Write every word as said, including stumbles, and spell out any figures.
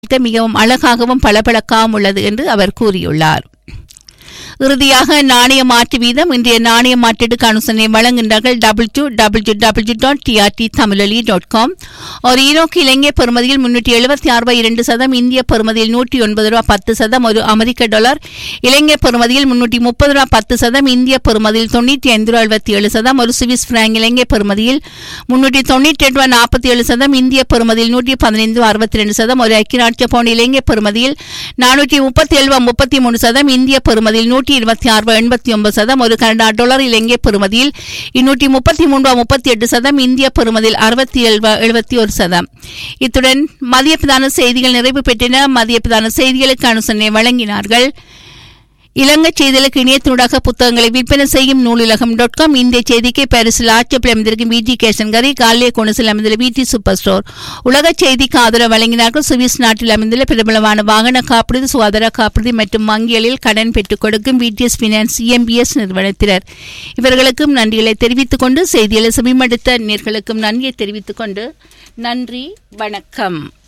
மிகவும் அழகாகவும் பளபளக்காகவும் உள்ளது என்று அவர் கூறியுள்ளார். இறுதியாக நாணய மாற்று வீதம். இன்றைய நாணய மாற்றீட்டுக்கு அனுசரணை வழங்குகின்றார்கள். W W W dot TRT தமிழொலி டாட் காம். ஒரு ஈரோக்கு இலங்கை பெறுமதியில் முன்னூற்றி எழுபத்தி ஆறு ரூபாய் இரண்டு சதம், இந்திய பெறுமதியில் நூற்றி ஒன்பது ரூபாய் பத்து சதம். ஒரு அமெரிக்க டாலர் இலங்கை பெறுமதியில் முன்னூற்றி முப்பது ரூபாய் பத்து சதம், இந்திய பெறுமதியில் தொண்ணூற்றி ஐந்து ரூபாய் எழுபத்தி ஏழு சதம். ஒரு சுவிஸ் பிராங்க் இலங்கை பெறுமதியில் முன்னூற்றி தொண்ணூற்றி எட்டு ரூபாய் நாற்பத்தி ஏழு சதம், இந்திய பெறுமதியில் நூற்றி பதினைந்து ரூபாய் அறுபத்தி ரெண்டு சதம். ஒரு ஐக்கிய நாட்டு பவுண்ட் இலங்கை பெறுமதியில் நானூற்றி முப்பத்தி ஏழு ரூபாய் முப்பத்தி மூணு சதம், இந்திய பெறுமதியில் நூற்றி இருபத்தி ஆறு ரூபாய் எண்பத்தி ஒன்பது சதம். ஒரு கனடா டாலர் இலங்கை பெறுமதியில் இருநூற்றி முப்பத்தி மூன்று ரூபாய் முப்பத்தி எட்டு சதம், இந்திய பெறுமதியில் அறுபத்தி ஏழு ரூபாய் எழுபத்தி ஒரு சதம். இத்துடன் மதிய பிரதான செய்திகள் நிறைவு பெற்றன. மதிய பிரதான செய்திகளுக்கு அனுசரணை வழங்கினார்கள். இலங்கை செய்திகளுக்கு இணையத்தினூடாக புத்தகங்களை விற்பனை செய்யும் நூலுலகம் டாட் காம். இந்திய செய்திக்கு பாரிஸில் ஆட்சேபில் அமைந்திருக்கும் விடி கேஷன்கரி, காலிய கோணசில் அமைந்துள்ள விடி சூப்பர் ஸ்டோர். உலக செய்திக்கு ஆதரவு வழங்கினார்கள். சுவிஸ் நாட்டில் அமைந்துள்ள பிரபலமான வாகன காப்பீடு, சுகாதார காப்பீடு மற்றும் வங்கிகளில் கடன் பெற்றுக் கொடுக்கும் விடிஎஸ் பினான்ஸ் இஎம்பிஎஸ் நிறுவனத்தினர். இவர்களுக்கும் நன்றிகளை தெரிவித்துக் கொண்டு செய்திகளை செவிமடுத்த நேர்களுக்கும் நன்றியை தெரிவித்துக் கொண்டு நன்றி, வணக்கம்.